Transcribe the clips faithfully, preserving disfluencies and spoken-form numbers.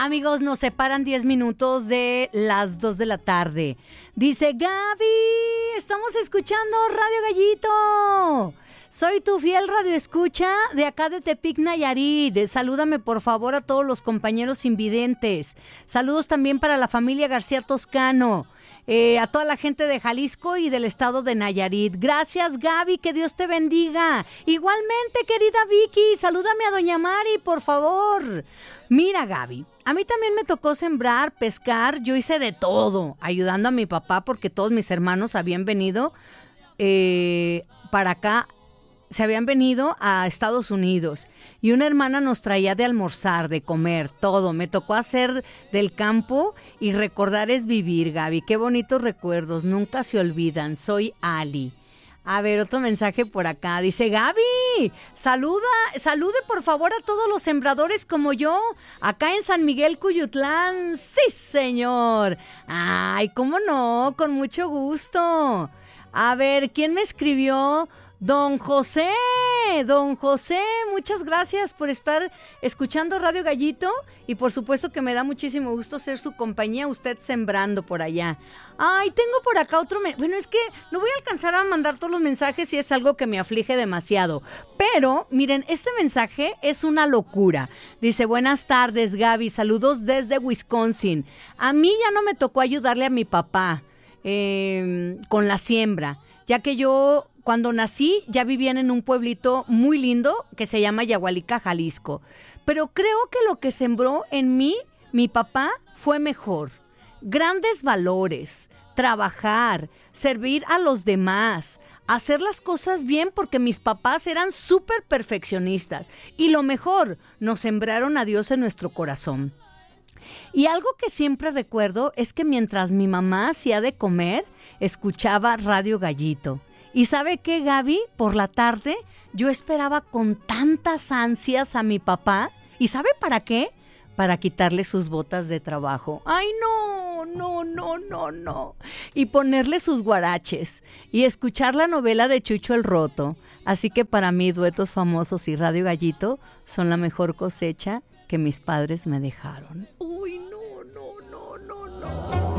Amigos, nos separan diez minutos de las dos de la tarde. Dice Gaby, estamos escuchando Radio Gallito. Soy tu fiel radioescucha de acá de Tepic, Nayarit. Salúdame por favor a todos los compañeros invidentes. Saludos también para la familia García Toscano. Eh, a toda la gente de Jalisco y del estado de Nayarit. Gracias, Gaby, que Dios te bendiga. Igualmente, querida Vicky, salúdame a doña Mari, por favor. Mira, Gaby, a mí también me tocó sembrar, pescar, yo hice de todo, ayudando a mi papá porque todos mis hermanos habían venido eh, para acá, se habían venido a Estados Unidos y una hermana nos traía de almorzar, de comer, todo. Me tocó hacer del campo y recordar es vivir, Gaby. Qué bonitos recuerdos, nunca se olvidan. Soy Ali. A ver, otro mensaje por acá. Dice, Gaby, saluda, salude por favor a todos los sembradores como yo, acá en San Miguel, Cuyutlán. Sí, señor. Ay, cómo no, con mucho gusto. A ver, ¿quién me escribió? Don José, don José, muchas gracias por estar escuchando Radio Gallito y por supuesto que me da muchísimo gusto ser su compañía, usted sembrando por allá. Ay, tengo por acá otro, me- bueno, es que no voy a alcanzar a mandar todos los mensajes y es algo que me aflige demasiado, pero miren, este mensaje es una locura. Dice, buenas tardes, Gaby, saludos desde Wisconsin. A mí ya no me tocó ayudarle a mi papá eh, con la siembra, ya que yo cuando nací ya vivían en un pueblito muy lindo que se llama Yagualica, Jalisco. Pero creo que lo que sembró en mí, mi papá, fue mejor. Grandes valores, trabajar, servir a los demás, hacer las cosas bien porque mis papás eran súper perfeccionistas. Y lo mejor, nos sembraron a Dios en nuestro corazón. Y algo que siempre recuerdo es que mientras mi mamá hacía de comer, escuchaba Radio Gallito. ¿Y sabe qué, Gaby? Por la tarde yo esperaba con tantas ansias a mi papá. ¿Y sabe para qué? Para quitarle sus botas de trabajo. ¡Ay, no! No, no, no, no. Y ponerle sus guaraches. Y escuchar la novela de Chucho el Roto. Así que para mí, Duetos Famosos y Radio Gallito son la mejor cosecha que mis padres me dejaron. ¡Uy, no, no, no, no, no!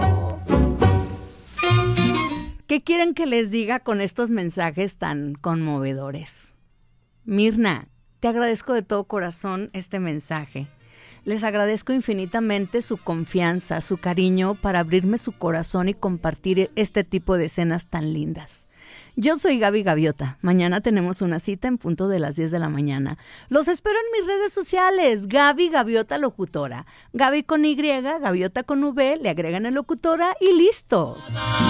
¿Qué quieren que les diga con estos mensajes tan conmovedores? Mirna, te agradezco de todo corazón este mensaje. Les agradezco infinitamente su confianza, su cariño para abrirme su corazón y compartir este tipo de escenas tan lindas. Yo soy Gaby Gaviota. Mañana tenemos una cita en punto de las diez de la mañana. Los espero en mis redes sociales. Gaby Gaviota Locutora. Gaby con Y, Gaviota con V, le agregan el locutora y listo.